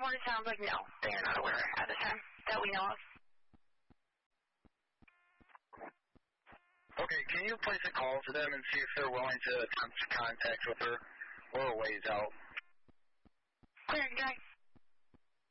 from what it sounds like, no, they are not aware at this time that we know of. Okay, can you place a call to them and see if they're willing to attempt contact with her? We're a ways out. Clear, guy.